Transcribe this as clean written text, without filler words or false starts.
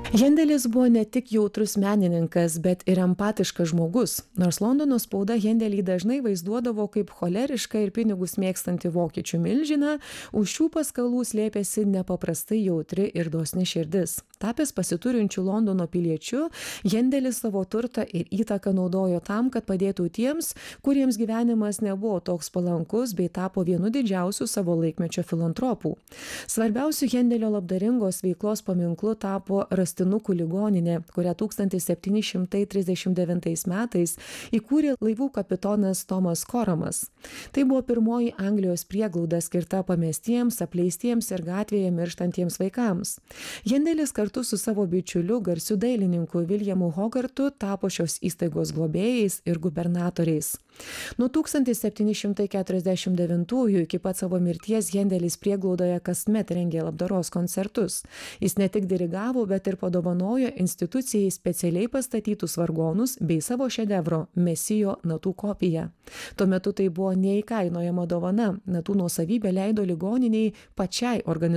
Hendelis buvo ne tik jautrus menininkas, bet ir empatiškas žmogus, nors Londono spauda Hendelį dažnai vaizduodavo kaip cholerišką ir pinigus mėgstantį vokiečių milžiną, už šių paskalų slėpėsi nepaprastai jautri ir dosni širdis. Tapęs pasiturinčiu Londono piliečiu, Hendelis savo turtą ir įtaką naudojo tam, kad padėtų tiems, kuriems gyvenimas nebuvo toks palankus, bei tapo vienu didžiausių savo laikmečio filantropų. Svarbiausiu Hendelio labdaringos veiklos paminklu tapo Rastinukų ligoninė, kurią 1739 metais įkūrė laivų kapitonas Tomas Koramas. Tai buvo pirmoji Anglijos prieglauda skirta pamestiems, apleistiems ir gatvėje mirštantiems vaikams. Hendelis kartu su savo bičiuliu, garsiu dailininku Williamu Hogartu tapo šios įstaigos globėjais ir gubernatoriais. Nuo 1749 iki pat savo mirties Hendelis prieglaudoje kasmet rengė labdaros koncertus. Jis ne tik dirigavo, bet ir padovanojo institucijai specialiai pastatytus vargonus bei savo šedevro Mesijo natų kopiją. Tuo metu tai buvo neįkainojama dovana, natų nuosavybė leido ligoniniai pačiai organizuoti